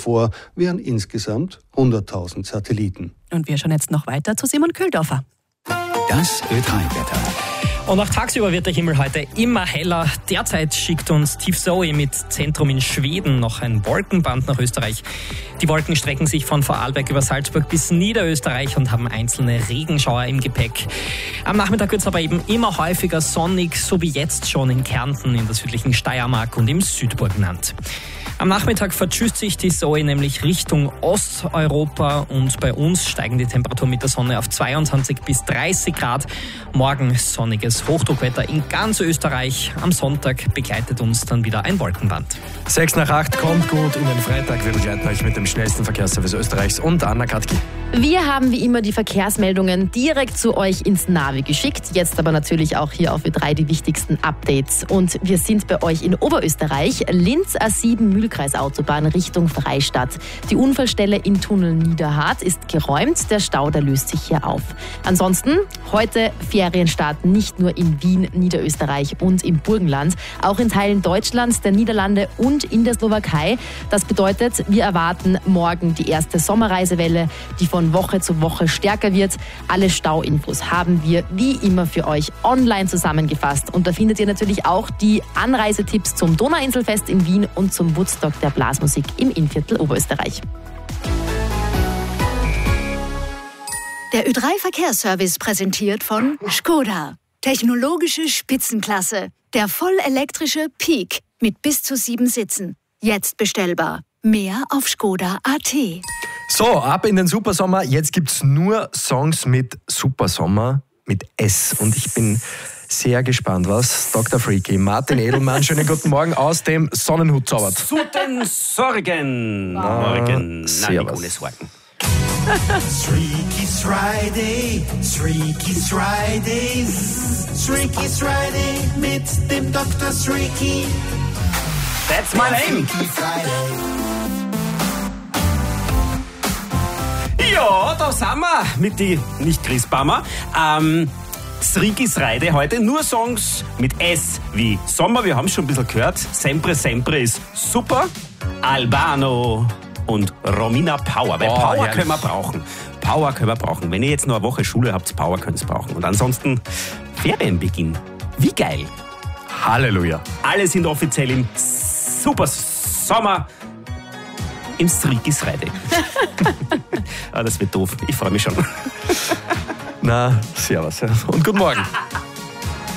Zuvor wären insgesamt 100.000 Satelliten. Und wir schauen jetzt noch weiter zu Simon Köhldorfer. Das Ö3-Wetter. Und auch tagsüber wird der Himmel heute immer heller. Derzeit schickt uns Tief Zoe mit Zentrum in Schweden noch ein Wolkenband nach Österreich. Die Wolken strecken sich von Vorarlberg über Salzburg bis Niederösterreich und haben einzelne Regenschauer im Gepäck. Am Nachmittag wird es aber eben immer häufiger sonnig, so wie jetzt schon in Kärnten, in der südlichen Steiermark und im Südburgenland. Am Nachmittag vertschüsst sich die Zoe nämlich Richtung Osteuropa und bei uns steigen die Temperaturen mit der Sonne auf 22 bis 30 Grad. Morgen sonniges Hochdruckwetter in ganz Österreich. Am Sonntag begleitet uns dann wieder ein Wolkenband. 6:08 kommt gut in den Freitag. Wir begleiten euch mit dem schnellsten Verkehrsservice Österreichs und Anna Katki. Wir haben wie immer die Verkehrsmeldungen direkt zu euch ins Navi geschickt. Jetzt aber natürlich auch hier auf Ö3 die wichtigsten Updates. Und wir sind bei euch in Oberösterreich. Linz A7 Mühlkreisautobahn Richtung Freistadt. Die Unfallstelle in Tunnel Niederhart ist geräumt. Der Stau, der löst sich hier auf. Ansonsten heute Ferienstart nicht nur in Wien, Niederösterreich und im Burgenland. Auch in Teilen Deutschlands, der Niederlande und in der Slowakei. Das bedeutet, wir erwarten morgen die erste Sommerreisewelle, die von Woche zu Woche stärker wird. Alle Stauinfos haben wir wie immer für euch online zusammengefasst. Und da findet ihr natürlich auch die Anreisetipps zum Donauinselfest in Wien und zum Woodstock der Blasmusik im Innviertel Oberösterreich. Der Ö3-Verkehrsservice präsentiert von Škoda. Technologische Spitzenklasse. Der vollelektrische Peak mit bis zu 7 Sitzen. Jetzt bestellbar. Mehr auf Škoda.at. So, ab in den Supersommer. Jetzt gibt's nur Songs mit Supersommer, mit S. Und ich bin sehr gespannt, was Dr. Freaky, Martin Edelmann, schönen guten Morgen aus dem Sonnenhut zaubert. Zu den Sorgen. Morgen. Servus. Ohne Sorgen. Freaky's Friday, Freaky's Friday, Freaky's Friday mit dem Dr. Freaky. That's my name. Ja, da sind wir mit die nicht Christbaumer. Freaky's Reide heute. Nur Songs mit S wie Sommer. Wir haben es schon ein bisschen gehört. Sempre, sempre ist super. Albano und Romina Power. Weil Power herrlich. können wir brauchen. Power können wir brauchen. Wenn ihr jetzt noch eine Woche Schule habt, Power könnt ihr brauchen. Und ansonsten Ferienbeginn. Wie geil. Halleluja. Alle sind offiziell im Super Sommer im Freaky's Reide. Das wird doof. Ich freue mich schon. Na, servus. Und guten Morgen.